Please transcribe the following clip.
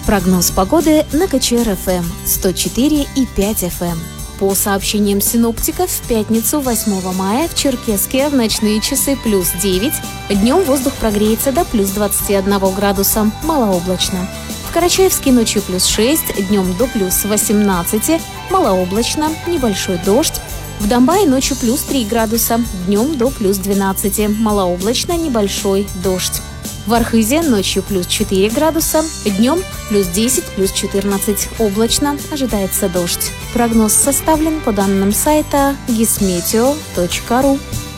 Прогноз погоды на КЧР-ФМ 104,5 FM. По сообщениям синоптиков, в пятницу 8 мая в Черкесске в ночные часы плюс 9, днем воздух прогреется до плюс 21 градуса, малооблачно. В Карачаевске ночью плюс 6, днем до плюс 18, малооблачно, небольшой дождь. В Домбае ночью плюс 3 градуса, днем до плюс 12, малооблачно, небольшой дождь. В Архизе ночью плюс 4 градуса, днем плюс 10, плюс 14, облачно, ожидается дождь. Прогноз составлен по данным сайта gismeteo.ru.